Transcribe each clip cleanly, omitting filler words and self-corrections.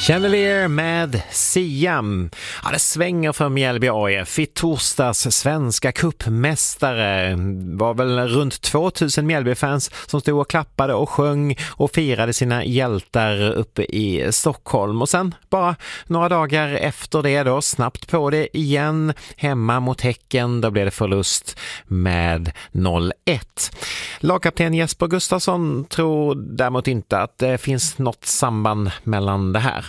Chandelier med Siam. Ja, det svänger för Mjällby AIF. I torsdags svenska cupmästare. Var väl runt 2000 Mjällby-fans som stod och klappade och sjöng och firade sina hjältar uppe i Stockholm. Och sen bara några dagar efter det då, snabbt på det igen, hemma mot Häcken, då blev det förlust med 0-1. Lagkapten Jesper Gustafsson tror däremot inte att det finns något samband mellan det här.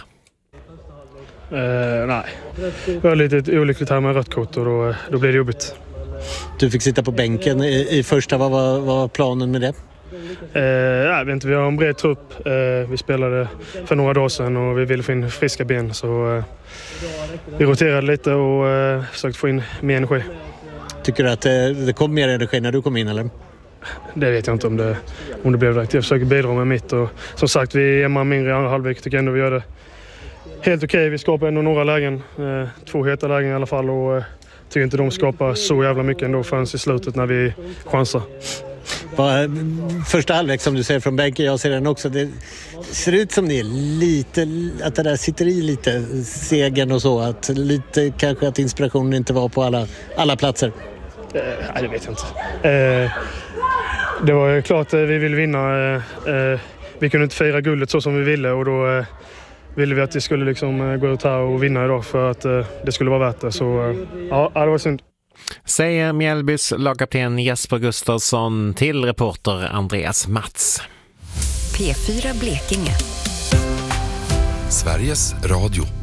Nej, det var lite olyckligt här med rött kort och då blev det jobbigt. Du fick sitta på bänken i första, vad var planen med det? Vi har en bred trupp. Vi spelade för några dagar sedan och vi ville få in friska ben, så vi roterade lite och försökte få in mer energi. Tycker du att det kom mer energi när du kom in, eller? Det vet jag inte om det blev rätt. Jag försöker bidra med mitt och som sagt, vi är man mindre i andra halvlek. Tycker ändå vi gör det helt okej. Vi skapar ändå några lägen, 2 heta lägen i alla fall, och tycker inte de skapar så jävla mycket ändå förrän i slutet när vi chansar. Första halvlek som du ser från bänken, jag ser den också, det ser ut som det är lite, att det där sitter i lite segern och så, att lite kanske att inspirationen inte var på alla platser. Nej, det vet jag inte. Det var klart vi ville vinna. Vi kunde inte fira guldet så som vi ville, och då ville vi att det skulle liksom gå ut här och vinna idag för att det skulle vara värt det. Så ja, det var synd. Säger Mjällbys lagkapten Jesper Gustafsson till reporter Andreas Mats. P4 Blekinge. Sveriges Radio.